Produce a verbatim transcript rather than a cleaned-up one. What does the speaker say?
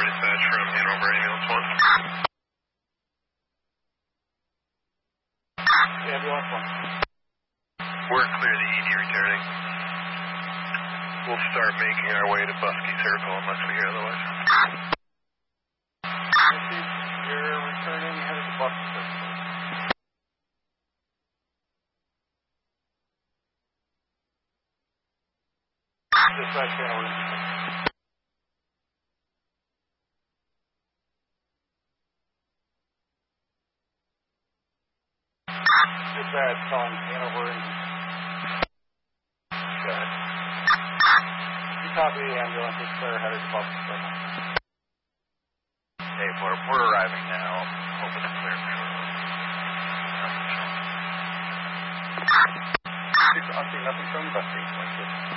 dispatch from Hanover Ambulance one. Ambulance one. We're clear the E D returning. We'll start making our way to Busky Circle unless we hear otherwise. You're returning, headed to Busky Circle. Dispatch Hanover. Dispatch calling Hanover. Good. You copy the ambulance, it's clear, headed to Busky Circle. Hey, we're, we're arriving now. Hoping to clear for shortly. Nothing showing. Nothing showing, Busky.